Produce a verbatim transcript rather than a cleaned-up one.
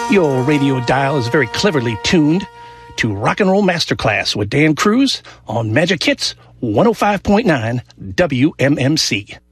Your radio dial is very cleverly tuned to Rock and Roll Masterclass with Dan Cruz on Magic Hits one oh five point nine W M M C.